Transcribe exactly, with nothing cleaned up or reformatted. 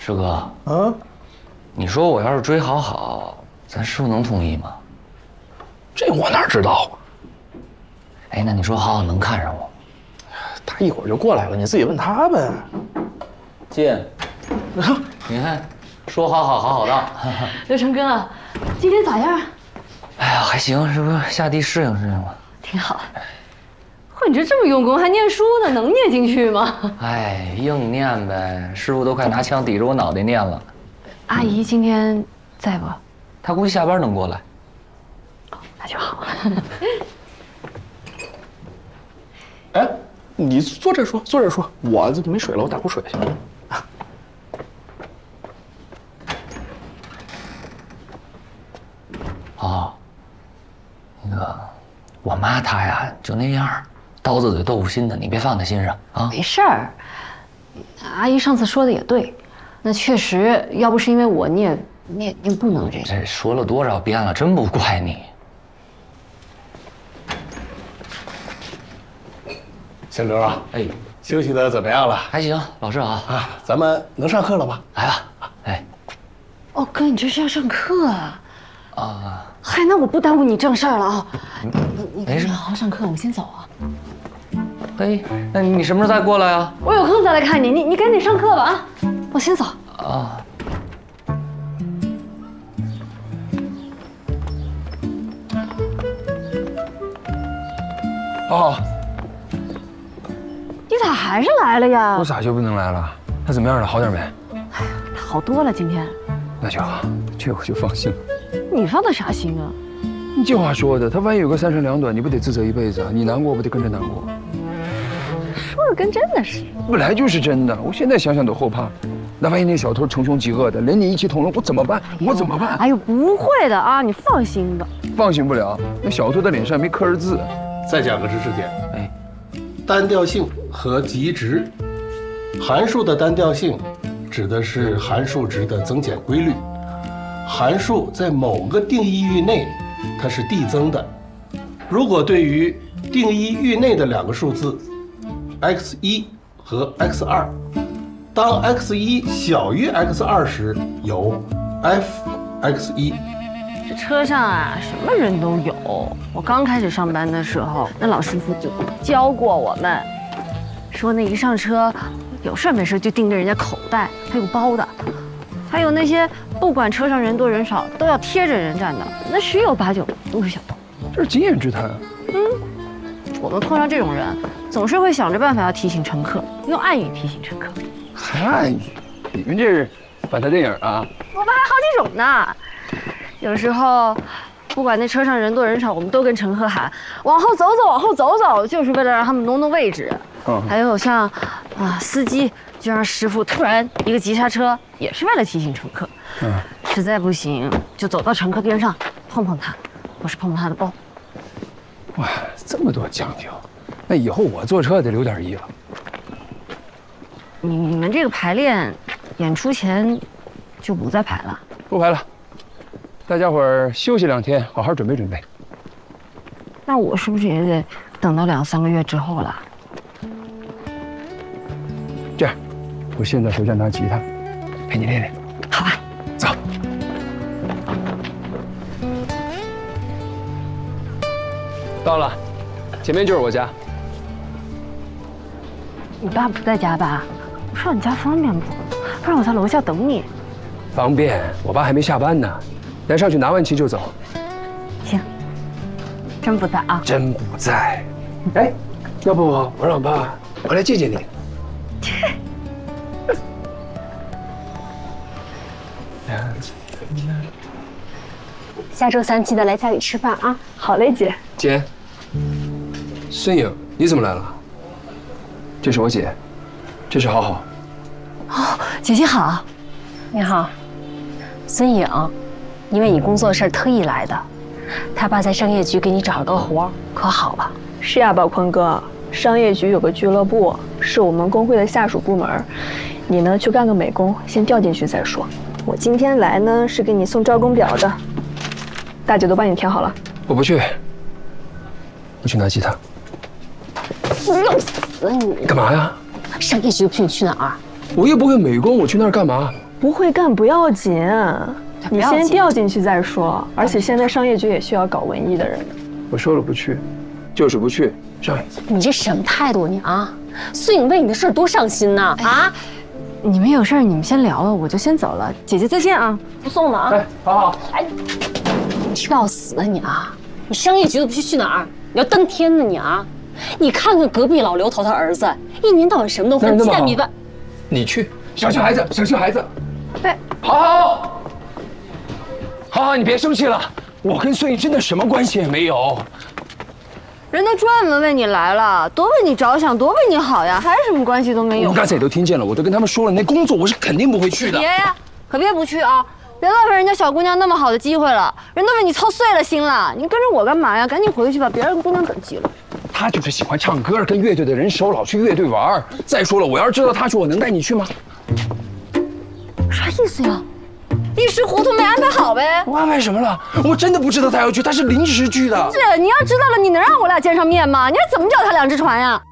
师哥， 啊， 你说我要是追好好，咱师傅能同意吗？ 这我哪知道啊？ 哎，那你说好好能看上我吗？ 他一会儿就过来了，你自己问他呗。 进，你看，说好好好好到。 刘成哥，今天咋样？ 哎呀，还行，这不下地适应适应吗？ 挺好。嚯，你这这么用功，还念书呢，能念进去吗？ 哎，硬念呗，师傅都快拿枪抵着我脑袋念了。 阿姨今天在不？ 他估计下班能过来。 哦，那就好。 哎，你坐这儿说，坐这儿说，我这没水了，我打壶水去。啊。 哦，那个，我妈她呀就那样，刀子嘴豆腐心的，你别放在心上啊。 没事儿，阿姨上次说的也对，那确实，要不是因为我，你也你也你也不能这样。 这说了多少遍了，真不怪你。 小刘啊， 哎， 休息的怎么样了？ 还行，老师好啊，咱们能上课了吧？ 来吧。哎， 哦，哥，你这是要上课啊？ 啊， 嗨，那我不耽误你正事儿了啊。你没事， 好好上课，我先走啊。 嘿，那你什么时候再过来啊？ 我有空再来看你，你你赶紧上课吧啊！我先走。 啊。 哦， 你咋还是来了呀？ 我咋就不能来了？他怎么样了？好点没？ 哎呀，他好多了今天。 那就好，这我就放心了。 你放的啥心啊？ 你这话说的，他万一有个三长两短，你不得自责一辈子啊？你难过不得跟着难过？ 说的跟真的似的。 本来就是真的，我现在想想都后怕。那万一那小偷穷凶极恶的，连你一起捅了，我怎么办？我怎么办？ 哎呦，不会的啊，你放心吧。 放心不了，那小偷的脸上没刻着字。 再讲个知识点， 哎， 单调性和极值。函数的单调性指的是函数值的增减规律。函数在某个定义域内，它是递增的。如果对于定义域内的两个数字 x 一 和 x 二，当 x 一 小于 x 二时，有 f x 一。 这车上啊，什么人都有。我刚开始上班的时候，那老师傅就教过我们，说那一上车，有事没事就盯着人家口袋，他有包的。还有那些不管车上人多人少，都要贴着人站的，那十有八九都是小偷。 这是经验之谈。 嗯，我们碰上这种人，总是会想着办法要提醒乘客，用暗语提醒乘客。 还暗语？你们这是反派电影啊？ 我们还好几种呢。有时候，不管那车上人多人少，我们都跟乘客喊往后走走，往后走走，就是为了让他们挪挪位置。嗯，还有像啊司机就让师傅突然一个急刹车，也是为了提醒乘客。嗯，实在不行就走到乘客边上碰碰他，或是碰碰他的包。 哇，这么多讲究，那以后我坐车得留点意了。 你你们这个排练，演出前就不再排了？ 不排了，大家伙儿休息两天，好好准备准备。 那我是不是也得等到两三个月之后了？ 这样，我现在回家拿吉他，陪你练练。 好吧， 走。到了，前面就是我家。 你爸不在家吧？我上你家方便不？不然我在楼下等你。 方便，我爸还没下班呢。咱上去拿完琴就走。 行，真不在啊？ 真不在。哎，要不我让我爸我来接接你。 下周三记得来家里吃饭啊！ 好嘞，姐。 姐，孙颖，你怎么来了？这是我姐，这是好好。 哦，姐姐好。 你好，孙颖，因为你工作事儿特意来的。他爸在商业局给你找了个活，可好了？ 是呀，宝坤哥，商业局有个俱乐部，是我们工会的下属部门。你呢，去干个美工，先调进去再说。我今天来呢，是给你送招工表的，大姐都帮你填好了。 我不去，我去拿吉他。 弄死你！ 干嘛呀？ 商业局不许你去哪儿？ 我又不会美工，我去那儿干嘛？ 不会干不要紧，你先调进去再说。而且现在商业局也需要搞文艺的人。 我说了不去，就是不去。少爷， 你这什么态度你啊？孙颖为你的事多上心呐！啊， 你们有事你们先聊了，我就先走了。姐姐再见啊， 不送了啊！ 哎，好好。 哎，挑要死啊你啊！你商业局都不去去哪儿？你要登天呢你啊！你看看隔壁老刘头他儿子，一年到晚什么都分，鸡蛋米饭。 你去，小气孩子，小气孩子。 哎， 好好好，好好，你别生气了。我跟孙颖真的什么关系也没有。 人都专门为你来了，多为你着想，多为你好呀，还什么关系都没有？ 我刚才也都听见了，我都跟他们说了，那工作我是肯定不会去的。 别呀，可别不去啊！别浪费人家小姑娘那么好的机会了，人都为你操碎了心了，你跟着我干嘛呀？赶紧回去吧，别让姑娘等急了。 他就是喜欢唱歌，跟乐队的人熟，老去乐队玩。再说了，我要是知道他去，我能带你去吗？ 啥意思呀？一时糊涂没安排好呗。 我安排什么了？我真的不知道他要去，他是临时去的。 这你要知道了，你能让我俩见上面吗？你还怎么脚踏两只船呀？